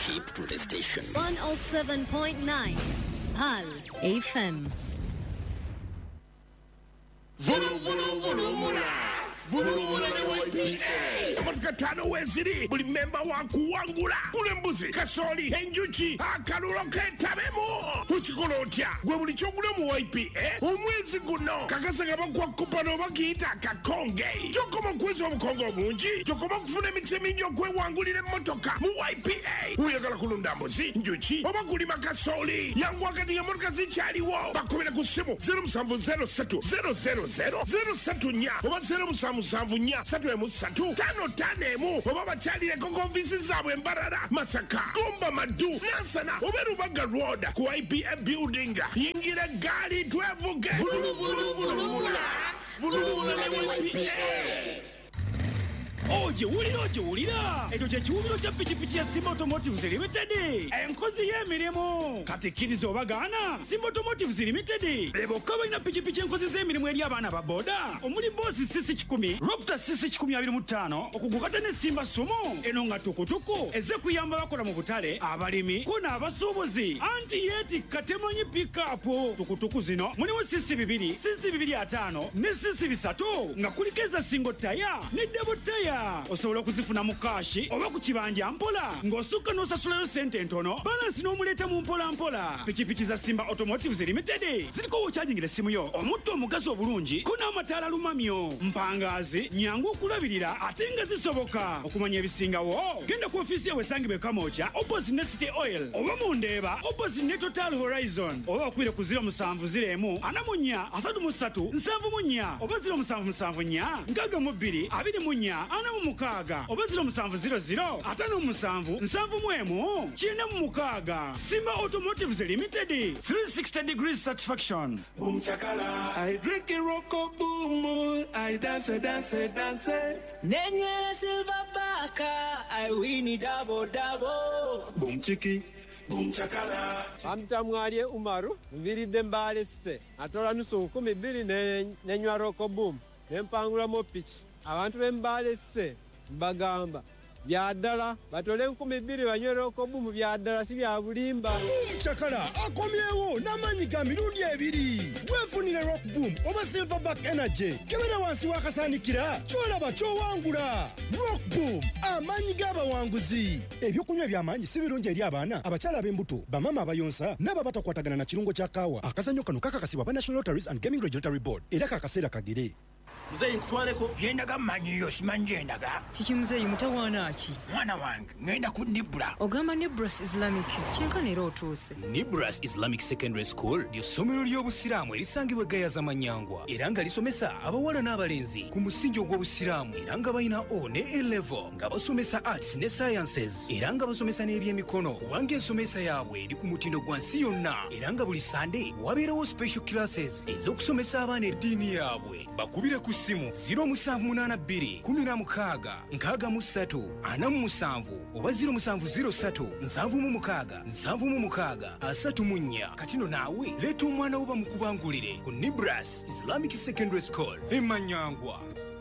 Keep to the station. 107.9 PAL FM. Volumula ne YPA. Amatukatano weziri buli member wakuwangula kule mbuzi kasoli enjuchi akalulo ketabemo uchikola otya gwe buli kyogula mu YPA omwezi guno kakasanga bakwa kupano bakiyita kakonge kyokoma kwezi obukongo obungi kyokoma kufuna emikisa emingi okwewangulira emmotoka mu YPA uyagala kulunda mbuzi njuchi oba kulima kasoli yangu wakati nga motoka zikyaliwo bakubira ku ssimu 0703 000 034 oba 0774 oba bakyalireko konfisi zaabwe Mbarara Masaka Gomba Madu Nansana oba Rubaga Road ku IPA building yingira gaali twevuge Volumula ne YPA. Oje wulira ekyo kye kiwumiro kya pikipiki ya Simba Automotives Limited enkozi y'emirimu katikiriza obagaana Simba Automotives Limited bokka balina pikipiki enkozi z'emirimu eri abaana ba boda omuli boosi CC10 Raptor CC1025 okugukata ne Simba Sumo eno nga tukutuku eze kuyamba bakola mu butale abalimi ko n'abasuubuzi anti yeti katemanyi pick-up tukutuku zino mulimu CC2 CC250 ne CC3 nga kulikeza single tire ne double tire osobola okuzifuna mu kashi oba ku kibanja mpola ng'osukka n'osasulayo sente ntono balansi n'omuleeta mu mpola pikipiki za Simba Automotives Limited ziriko wokyajingira essimu yo omutto omugazi obulungi ko n'amataala lumamyo mpangaazi nyangu okulabirira ate nga zisoboka okumanya ebisingawo genda ku ofiisi yawe esangibwe Kamooja opposite ne City Oil oba mu Ndeeba opposite ne Total Horizon oba okwire ku 0704 44 33 74 oba 0774 62 24 ana mu mukaaga oba 0700 atano musanvu nsanvu mwemu chine mu mukaaga Simba Automotives Limited 360 degrees satisfaction. Boom chakala, I drink a rocko boom, I dance. Nenye silver baka, I win it double. Boom chiki, boom chakala. Amtamwalye Umaru, mviridde Mbale City. Atola nusu 12 nenywa rocko boom. Nempangula mo pitch. Abantu b'Embale City bagamba byaddala batole 12 banywera okobumu byaddala si bya bulimba. Chakala akomyewo n'amanyi ga mirundi ebiri wefunire rock boom oba silverback energy kebera wansi wakasaanikira kyolaba kyowangula. Rock boom amanyi g'abawanguzi. Ebyokunywa by'amanyi si birungi eri abaana abakyala ab'embuto bamama abayonsa n'aba batakwatagana na kirungo kya kaawa. Akazannyo kano kakakasibwa ba National Lotteries and Gaming Regulatory Board era kakaseera kagere. Muzeyi nkutwaleko jendaga manyiyo simanyi jendaga kiki muzeyi mutawaana ki mwana wange ngenda ku Nibra ogamba Nibras Islamic kyenkanera otuuse. Nibras Islamic Secondary School ly'essomero ly'obusiraamu erisangibwa Gayaza Manyangwa era nga lisomesa abawala n'abalenzi ku musingi ogw'obusiraamu era nga balina O ne A-level nga basomesa arts ne sciences era nga basomesa n'ebyemikono kubanga ensomesa yaabwe eri ku mutindo gwa nsi yonna era nga buli Sunday wabeerawo special classes ez'okusomesa abaana eddiini yaabwe. Bakubire ku simu 0782 16 63 47 oba 0703 76 76 34. Katino naawe leeta omwana wo bamukubangulire ku Nibras Islamic Secondary School Emanyangwa.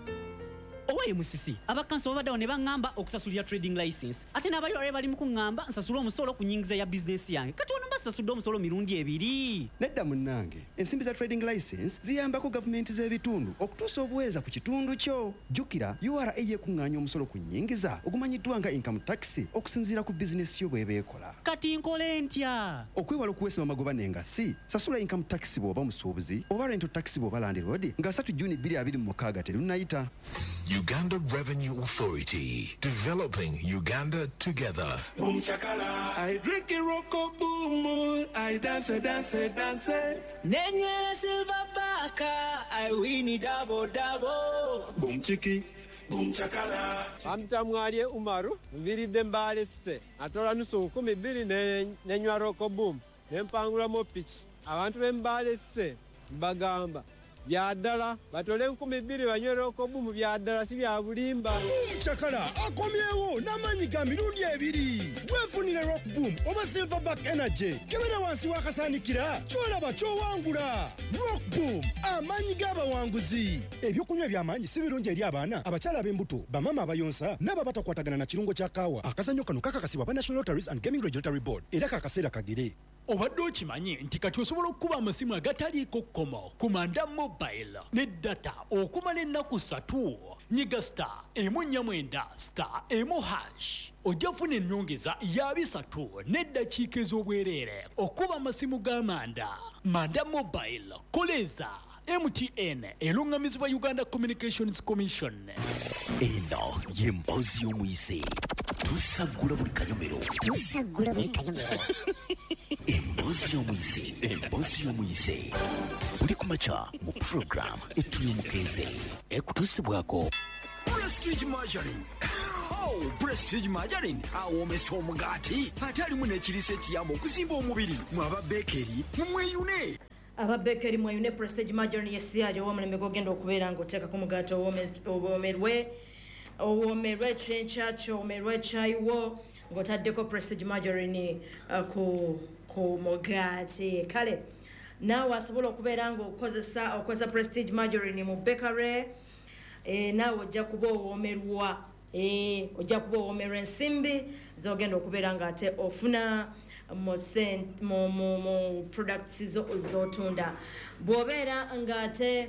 Owaye musisi abakanso babadde ne bangamba okusasulira trading license ate n'abayolale bali mu kungamba nsasula omusolo ku nyingiza ya business yange kati wano mbasasudde omusolo mirundi ebiri. Nedda munnange ensimbi za trading license ziyambako gavumenti z'ebitundu okutuusa obuweereza ku kitundu kyo. Jjukira URA yekuŋŋaanya omusolo ku nyingiza ogumanyiddwa nga income tax okusinziira ku bizinesi yo bw'eba ekola. Kati nkole ntya? Okwewala okuweesa amagoba n'engassi sasula income tax bw'oba musuubuzi oba rental tax bw'oba landlord nga 3 Juni 2026 terunnayita. Uganda Revenue Authority, developing Uganda together. Boom chakala, I drink a rocko boom, I dance. Nenye silver baka, I win it double. Boom chiki, boom chakala. Amtamwalye Umaru, mviridde Mbale City. Atola nusu 12 nenywa rocko boom. Nempangula mo pitch. Abantu b'Embale City bagamba bya ddala batole 2,000 banywe rokobumu bya ddala si bya bulimba. Chakala akomyewo n'amanyi ga mirundi 2 weefunire rockboom oba silverback energy kebera wansi w'akasaanikira kyolaba kyowangula. Rockboom amanyi g'abawanguzi. Ebyokunywa eby'amaanyi si birungi eri abaana abakyala ab'embuto bamama abayonsa n'abo abatakwatagana na kirungo kya kaawa. Akazannyo kano kakakasibwa ba National Lotteries and Gaming Regulatory Board era kakaseera kagere. Obadde okimanyi nti kati osobola okukuba amasimu agataliiko kkomo ku Manda Mobile ne data okumala ennaku 3 nyiga star emu 49 star emu hash ojja kufuna ennyongeza ya 3 n'eddakiika ez'obwereere okuba amasimu ga Manda Mobile koleza MTN elungamizibwa Uganda Communications Commission. Eno y'emboozi y'omuyise tusagula buli kanyomero. Emboozi y'omuyise buli kumakya mu program etuli omukeze ekutuusibwako Prestige Margarine. Oh, Prestige Margarine awoomesa omugaati ate alimu n'ekiriisa ekiyamba okuzimba omubiri mwaba beekeri mumweyune. Ababekeri mwayune Prestige Margarine yesiyaje w'omulembe gogenda okubeera ng'oteekako omugaati owoomerwe kyenkya owoomerwe kyayiwo ng'otaddeko Prestige Margarine ku mugaati. Kale naawe asobola okubeera ng'okozesa Prestige Margarine mu bakery naawe ojja kuba owoomerwa ensimbi z'ogenda okubeera ng'ate ofuna mu products z'otunda bw'obeera ng'ate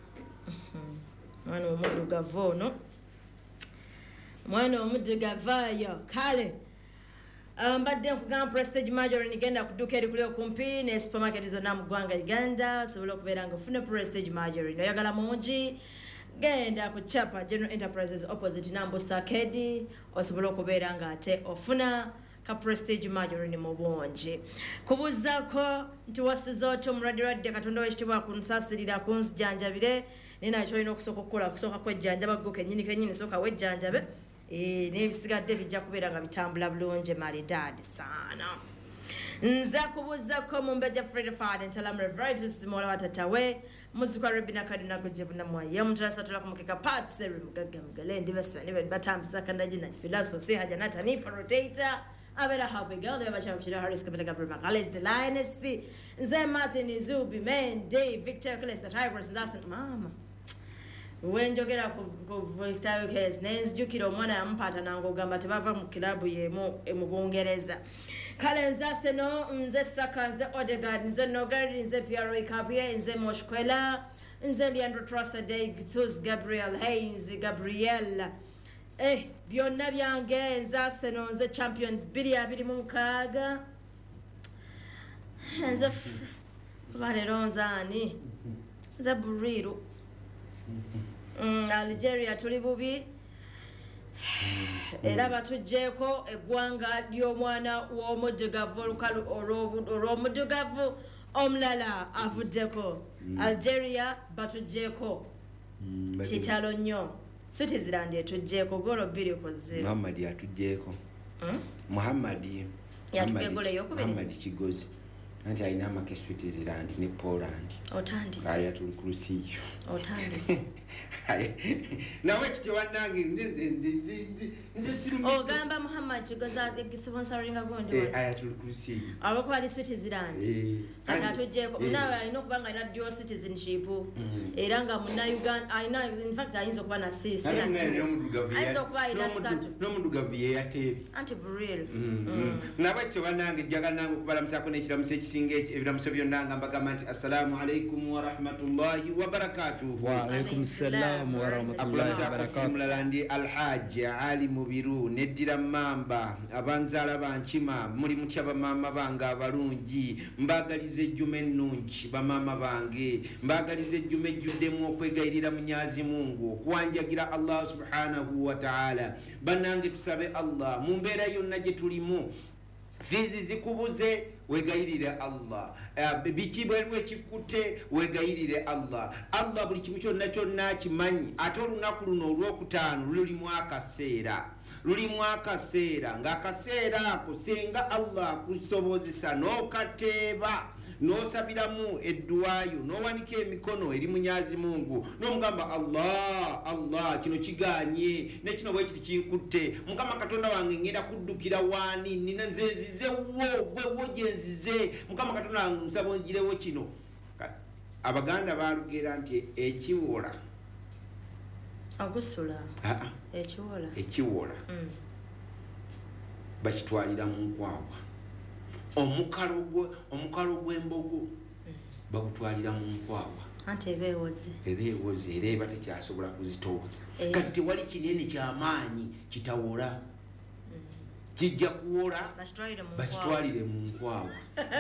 mwana omuddugavu kale mbadde nkugamba Prestige Margarine genda ku dduuka erikuli okumpi ne supermarket zonna mu ggwanga Uganda osobola okubeera ng'ofuna Prestige Margarine. Oyagala mungi genda ku Chapa General Enterprises opposite Nambusa Arcade osobola okubeera ng'ate ofuna ka Prestige Margarine mu bungi. Kubuuzako nti wasiza otyo omulwadde Katonda w'ekitiibwa kunsaasirira kunzijanjabire naye nakyo olina okusooka okukola kusooka kwejjanjaba ggo kennyini sooka wejjanjabe n'ebisigadde bijja kubeera nga bitambula bulungi malidaadi saana. Nze kubuuzako Mumbejja Fred Fad Entalamre Varieties mola watatawe muzikwa Rebina Kaduna Gujebu na Mwaya mutasa tula kumukeka parts mugagga mugale ndibasa nibe batambisa kandaji na filaso si haja nata ni for rotator abera happy girl eba cha kushira Harris Kabela Gabriel Magales the Lioness Nze Martin Zubi Man Dave Victor Class the Tigers that's mama wenjogera ku Victor Class nenzijukira omwana yampata nango gamba tebava mu club yemu mu Bungereza. Kale nze Arsenal nze Saka nze Odegaard nze Nogard nze Pierre Capie nze Moshkwela nze Leandro Trossard Jesus Gabriel Hayes Gabriel byonna byange nze Arsenal nze Champions 226 nze balero nzani nze Buriru Algeria tuli bubi era batujjeeko eggwanga ly'omwana w'omuddugavu olukalu olw'omuddugavu omulala avuddeko. Algeria batujjeeko kitalo nnyo. Switzerland etujjeeko golo 2-0. Muhammad atujjeeko. Muhammad Kigozi anti alina amaka Switzerland ne Poland. Otandise. Aya tuli ku Lusiyo. Otandise. Nawe kiti wannange nze sirumu. Ogamba Muhammad Kigozi sponsoringa gondi. Aya tuli ku Lusiyo. Abako ali Switzerland. Kati atujjeeko. Nawe alina okubanga alina dual citizenship. Era nga munna Uganda alina in fact ayinza okuba na sisi. Ayinza okuba alina satu. N'omudugavu ye yateebi. Anti Burrell. Nawe kiti wannange njagala nange okubalamusako n'ekiramuso ekisinga ebiramuso byonna nga mbagamba nti assalamu alaikum wa rahmatullahi wa barakatuhu. Wa alaikum salam wa rahmatullahi wa barakatuhu. Mulala ndi Alhaji Ali Mubiru neddira Mamba abanzaala bankima muli mutya bamama bange abalungi mbagaliza ejjume ennungi bamama bange mbagaliza ejjume ejjuddemu okwegayirira Munyazi Mungu okuwanjagira Allah subhanahu wa ta'ala. Bannange tusabe Allah mu mbeera yonna gye tulimu fizi zikubuze wegayirire Allah bikibwe kikute wegayirire Allah buli kimu kyonna kimanyi ate olunaku luno olwokutaano lulimu akaseera lulimu akaseera ng'akaseera ako singa Allah akusobozesa n'okateeba n'osabiramu edduwayo n'owanika emikono eri munyazi mungu n'omugamba Allah kino kiganye nekino bwe kiti kinkutte mukama katonda wange ngenda kuddukira waani nina nzenzizewo gwewo gyenzize mukama katonda wange nsaba ongirewo kino. Abaganda balugera nti ekiwola agusula ekiwola bakitwalira mu nkwawa, omukalo gw'embogo bagutwalira mu nkwawa anti ebeewoze era eba tekyasobola kuzitowa. Kati tewali kinene kyamaanyi kitawola kijja kuwola bakitwalire mu nkwawa.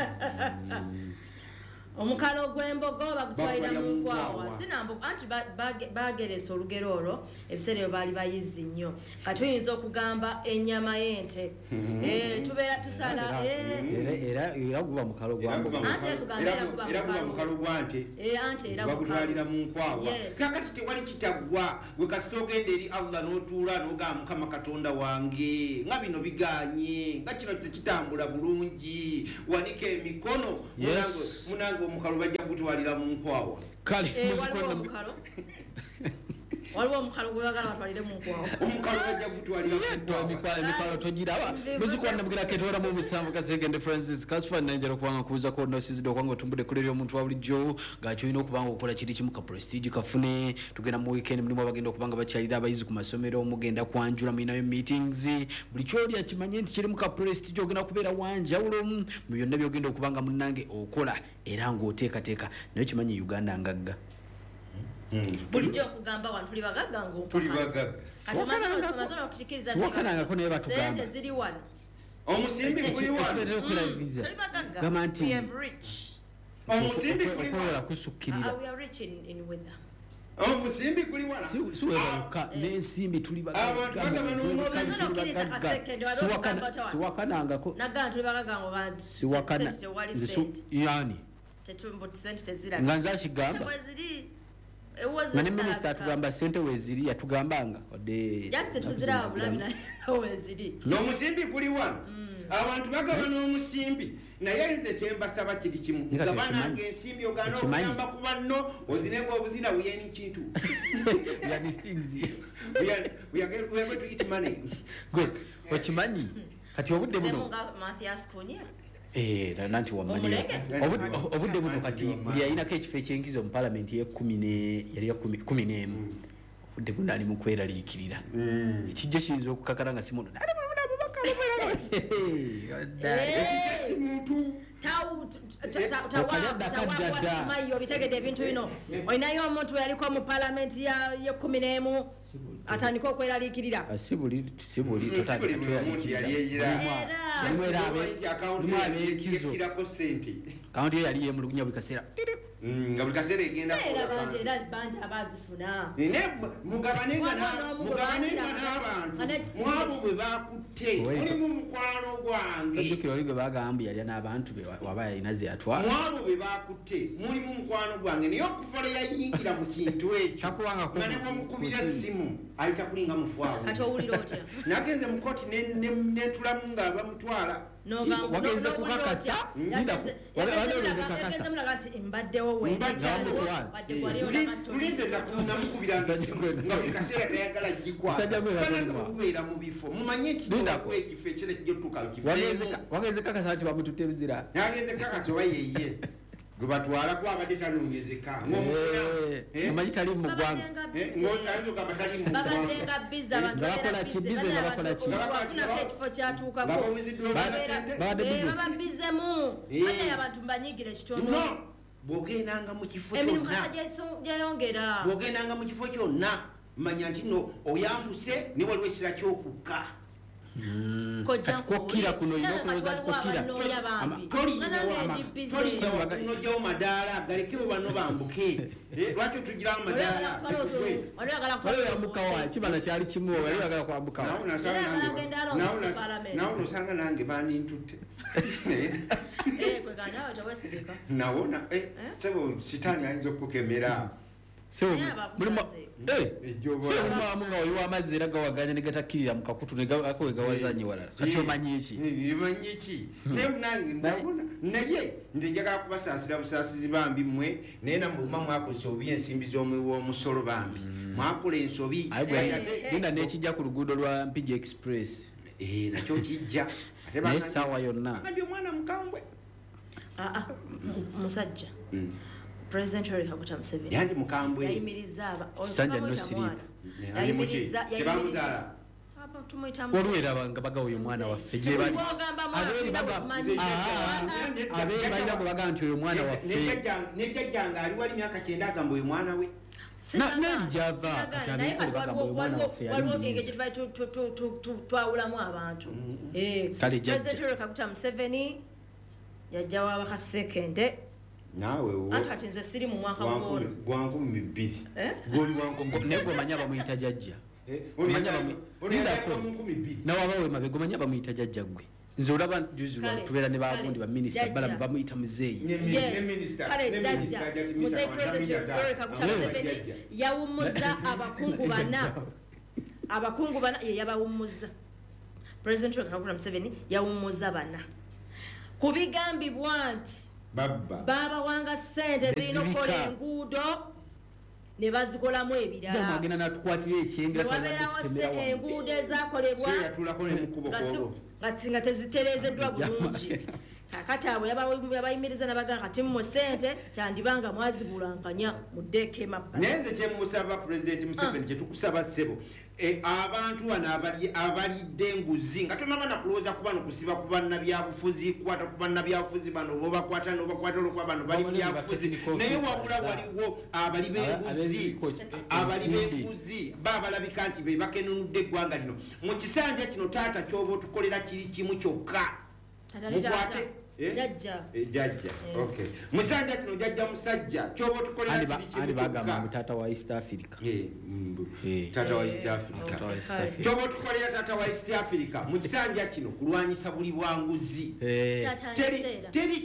omukalo gw'embogo bagutwalira mu nkwawa sinambo anti bageresa olugero olwo ebiseera ebyo baali bayizzi nnyo kati tuyinza okugamba ennyama y'ente tubeera tusala era guba mukalo gwa mbogo era guba mukalo gwa nte bagutwalira mu nkwawa. Kakati tewali kitagwa gwe kasita ogenda eri Allah n'otuula n'ogamba mukama katonda wange nga bino biganye nga kino tekitambula bulungi wanika emikono munange omukalo bajja kutwalira mu nkwawa. Kale waliwo omukalo gwebagala batwalire mu nkwawa. Omukalo bajja kutwalira mu nkwawa. emikalo togiraba muzikwana mugira ketwala mu musanvu kasegende Francis Kasfa nanjero kubanga kuza ko nosizidde okwanga otumbudde kulera omuntu wa bulijjo ng'akyolina okubanga okola kiri kimu ka prestige kafune tugenda mu weekend mulimu abagenda okubanga bakyalira abayizi ku masomero mugenda kwanjula mulinayo meetings buli kyoli akimanye nti kiri mu ka prestige ogenda kubeera wanjawulo mu byonna byogenda okubanga munnange okola era ng'oteekateeka naye kimanyi Uganda ngagga. bulijjo okugamba wano tuli bagagga ng'ompamazono okusikiriza wakanangako naye batugamba sente ziri wano omusimbi guli wano tuli bagagga gamba nti omusimbi guli wano kusukkirira omusimbi guli wano siwebaluka n'ensimbi tuli siwakanangako yani nga nze akigamba nga ne minisita atugamba sente weziri yatugambanga n'omusimbi guli wano abantu bagaba n'omusimbi naye nze kyembasaba kiri kimu gabananga ensimbi ogana okuyamba ku banno ozinenga obuzina buyeni kintu okimanyi kati obudde buno nanti wamanya obudde buno kati buli ayinako ekifo ekyenkizo mu palamenti yali ya 11 obudde buno ali mu kweraliikirira ekijjo kiyinza okukakala nga simuno tawasimayo bitegedde ebintu bino olinayo omuntu yaliko mu palamenti ya 11 atandika okweraliikirira si buli kaunti eyo yali yemulugunya buli kaseera nga buli kaseera egenda era banja abazifuna mugabanenga n'abantu mwabo bwe bakutte mulimu mukwano gwange ojjukira oli gwe bagamba yalya n'abantu be waba yalina ze yatwala mwabo bwe bakutte mulimu mukwano gwange naye okuva lwe yayingira mu kintu ekyo nga ne bwamukubira essimu ayita kulinga mufwawo kati owulira otya nagenze mu kooti netulamu nga bamutwala wagenze kukakasa tulinze namukubira nga buli kaseera tayagala gikwatakubeera mu bifo mumanye nti ekifo ekira kijjotuka wagenze kakasa nti bamututte ebizira nagenze kakasa oba yeye gwe batwala kwabadde tanonyezeka amanyi tali mu ggwanga babakola kibize nga bakola ekifo kyatuukako bababizemu ate abantu mbanyigire kitono bwogendanga mu kifo emirimu kasa gyeyongera bwogendanga mu kifo kyonna manya nti no oyambuse ne waliwo ekisira kyokukka kokira kuno inokulooza kokira tolinyawakunojjawo madaala galekebo bano bambuke lwaki otugirawo madaala yambukawa kibana kyali kimu oyagala kwambukawo nawe nosanga nange banintutte nawona sebo sitaani ayinza okukukemera semumamu nga oyiwa amazzi era gawaganya ne gatakkirira mu kakutu akowe gawazanyi walala kati omanyi ki nange ndabona naye nze njagala kubasaasira busaasizi bambi mmwe naye namuluma mwakozesa obubi ensimbi z'omusolo bambi mwakola ensobi linda nekijja ku luguudo lwa mpigi express nakyo kijja naye saawa yonna agambye omwana mukambwe musajja President Yoweri Kaguta Museveni yandi mukambwe yayimiriza Sanja no siriba tebamuzaala olwera nga bagawa oyo mwana waffe gye bali abeeri balina gwe bagaa nti oyo mwana waffe nejjajjanga ali wali myaka 9 agamba oyo mwana we neri gyava kati abeekale bagamba oyo mwana waffe waliwo engeri gye twawulamu abantu President Yoweri Kaguta Museveni yajja wabakasekende nawe anti kati nze siri mu mwaka gwono gwa 2002 naye gwe omanya bamuyita jjajja nawabawe mabega omanya bamuyita jjajja gwe nze olaba juzi lwa tubeera ne bagundi baminisita balamu bamuyita muzeeyi kale jjajja muzeeyi President Yoweri Kaguta Museveni yawummuza abakungu bana ye yabawummuza President Yoweri Kaguta Museveni yawummuza bana kubigambibwa nti baba wanga sente zirina okukola enguudo ne bazikolamu ebirala newabeerawo enguudo ezakolebwa nga tezitereezeddwa bulungi kakati abo yabayimiriza nabagaa kati mu sente kyandibanga mwazibulankanya muddeeko emabbali naye nze kyemusaba Pulezidenti Museveni kyetukusaba ssebo abantu wano abalidde enguzi nga tonaba nakulowooza ku bano kusiba ku bannabyabufuzi kwata ku bannabyabufuzi bano bobakwata nobakwata olwokuba bano bali byabufuzi naye wabula waliwo abali b'enguzi baabalabika nti be bakenunudde eggwanga lino mu kisanja kino taata ky'oba otukolera kiri kimu kyokka mukwate jajja okay musajja kino jajja musajja kyobo tukolera kiri kimu bagamba mutata wa East Africa tata wa East Africa kyobo tukolera tata wa East Africa mu kisanja kino kulwanyisa buli bwanguzi teri